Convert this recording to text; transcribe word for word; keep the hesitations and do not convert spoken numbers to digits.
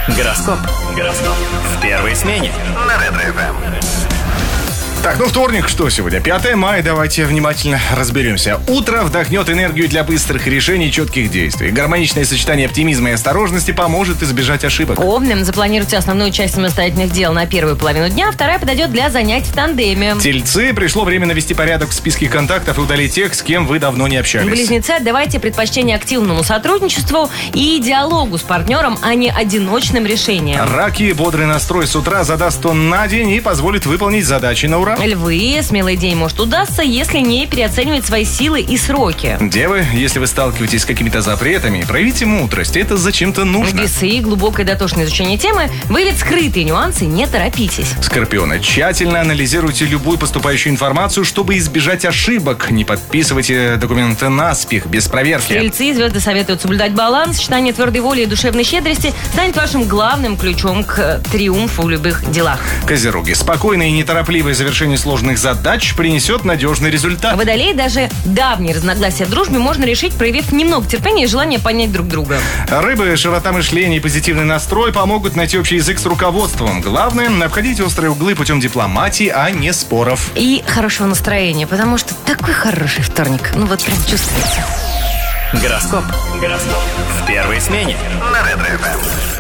Гороскоп. Гороскоп. В первой смене на Ретро-ФМ. Так, ну вторник, что сегодня? пятое мая, давайте внимательно разберемся. Утро вдохнет энергию для быстрых решений и четких действий. Гармоничное сочетание оптимизма и осторожности поможет избежать ошибок. Овны, запланируйте основную часть самостоятельных дел на первую половину дня, вторая подойдет для занятий в тандеме. Тельцы, пришло время навести порядок в списке контактов и удалить тех, с кем вы давно не общались. Близнецы, отдавайте предпочтение активному сотрудничеству и диалогу с партнером, а не одиночным решениям. Раки, бодрый настрой с утра задаст тон на день и позволит выполнить задачи на ура. Львы, смелый день может удастся, если не переоценивать свои силы и сроки. Девы, если вы сталкиваетесь с какими-то запретами, проявите мудрость, это зачем-то нужно. Весы, глубокое дотошное изучение темы выявит скрытые нюансы, не торопитесь. Скорпионы, тщательно анализируйте любую поступающую информацию, чтобы избежать ошибок. Не подписывайте документы наспех, без проверки. Стрельцы, звезды советуют соблюдать баланс. Сочетание твердой воли и душевной щедрости станет вашим главным ключом к триумфу в любых делах. Козероги, спокойное и неторопливое завершение сложных задач принесет надежный результат. Водолей, даже давние разногласия в дружбе можно решить, проявив немного терпения и желание понять друг друга. Рыбы, широта мышления и позитивный настрой помогут найти общий язык с руководством. Главное, обходите острые углы путем дипломатии, а не споров. И хорошего настроения, потому что такой хороший вторник. Ну вот прям чувствуется. Гороскоп. Гороскоп. В первой смене на Ретро-ФМ.